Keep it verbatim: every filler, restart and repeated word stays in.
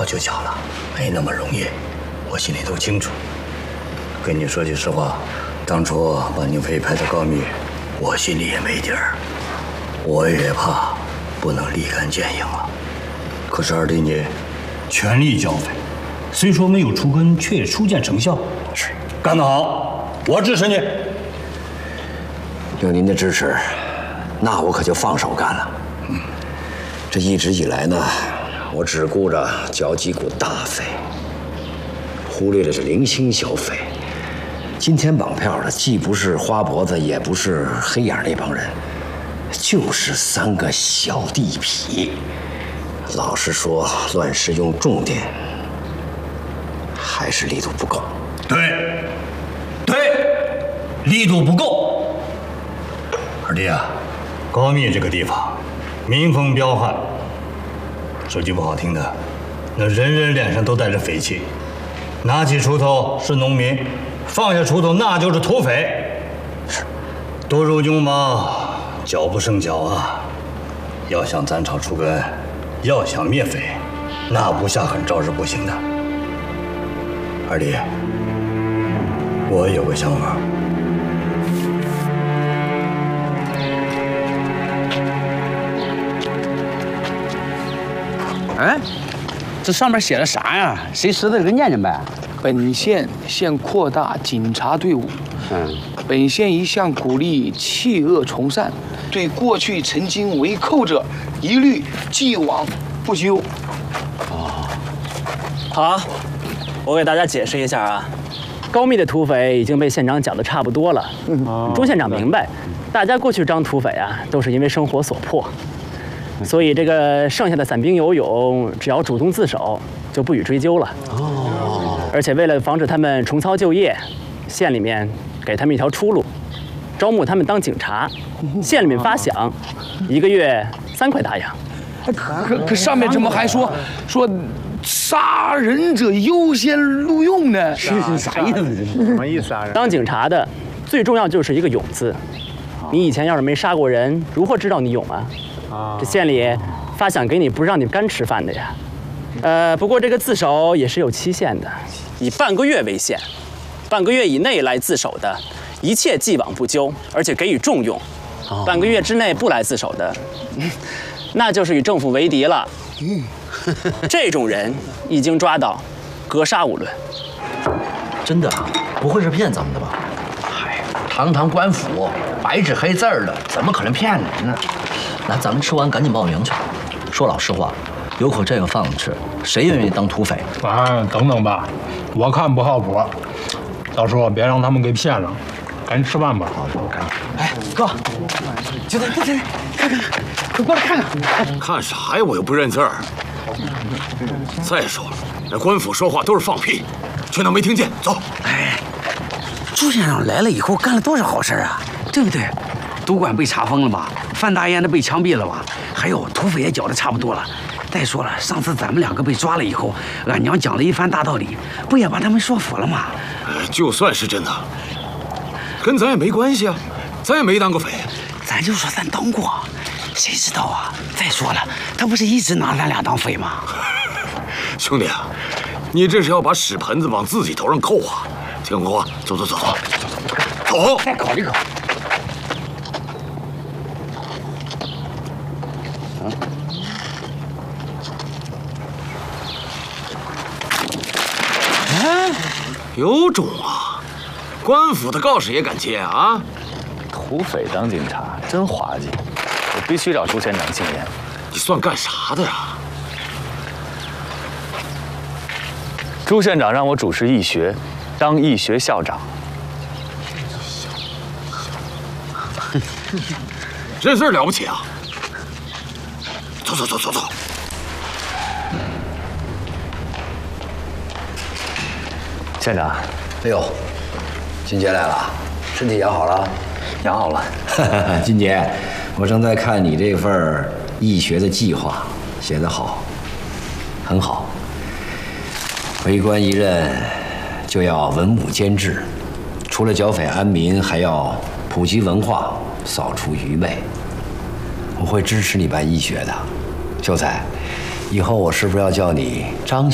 小就假了，没那么容易，我心里都清楚。跟你说句实话，当初把宁飞派到高密，我心里也没底儿，我也怕不能立竿见影了。可是二弟你全力剿匪，虽说没有除根，却也初见成效。是，干得好，我支持你。 有您的支持，那我可就放手干了。嗯，这一直以来呢，我只顾着剿几股大匪，忽略了这零星小匪。今天绑票的既不是花脖子，也不是黑眼那帮人，就是三个小地痞。老实说，乱世用重点，还是力度不够。 对，对，力度不够。二弟啊，高密这个地方，民风彪悍，说句不好听的，那人人脸上都带着匪气，拿起锄头是农民，放下锄头那就是土匪。是，多如牛毛，脚不胜脚啊！要想斩草除根，要想灭匪，那不下狠招是不行的。二弟，我有个想法。 哎，这上面写的啥呀？谁识的？给念念呗。 本县现扩大警察队伍。嗯，本县一向鼓励弃恶从善，对过去曾经为寇者，一律既往不咎。 哦，好，我给大家解释一下啊。高密的土匪已经被县长讲得差不多了。嗯，钟县长明白，大家过去当土匪啊，都是因为生活所迫。所以这个剩下的散兵游勇，只要主动自首，就不予追究了。哦。而且为了防止他们重操旧业，县里面给他们一条出路，招募他们当警察。县里面发饷，一个月三块大洋。 可可上面怎么还说说杀人者优先录用呢？ 是是啥意思？这是什么意思啊？ 当警察的最重要就是一个勇字。你以前要是没杀过人，如何知道你勇啊？这县里发饷给你，不是让你干吃饭的呀。呃，不过这个自首也是有期限的，以半个月为限，半个月以内来自首的，一切既往不咎，而且给予重用。半个月之内不来自首的，那就是与政府为敌了。这种人一经抓到，格杀勿论。 真的啊？不会是骗咱们的吧？ 嗨，堂堂官府，白纸黑字的，怎么可能骗人呢？ 那咱们吃完赶紧报名去。说老实话，有口这个饭吃，谁愿意当土匪？ 啊，等等吧，我看不靠谱，到时候别让他们给骗了。赶紧吃饭吧。好，赶紧。 哎，哥，就在这，看看，快过来看看。 看啥呀？我又不认字儿。再说了，那官府说话都是放屁，全当没听见。走。 哎，朱县长来了以后干了多少好事啊，对不对？赌馆被查封了吧？范大烟的被枪毙了吧？还有土匪也剿得差不多了。再说了，上次咱们两个被抓了以后，俺娘讲了一番大道理，不也把他们说服了吗？ 哎，就算是真的，跟咱也没关系啊，咱也没当过匪。 咱就说咱当过，谁知道啊？再说了，他不是一直拿咱俩当匪吗？ 兄弟啊，你这是要把屎盆子往自己头上扣啊！听我话，走走走走走， 再考虑考虑。 有种啊！官府的告示也敢接啊！ 土匪当警察真滑稽，我必须找朱县长进言。 你算干啥的呀？ 朱县长让我主持义学，当义学校长。 认字了不起啊！走走走走走。 县长， 哎呦，金杰来了，身体养好了？ 养好了。 金杰，我正在看你这份义学的计划，写得好，很好。为官一任就要文武兼治，除了剿匪安民，还要普及文化，扫除愚昧。我会支持你办义学的。秀才，以后我是不是要叫你张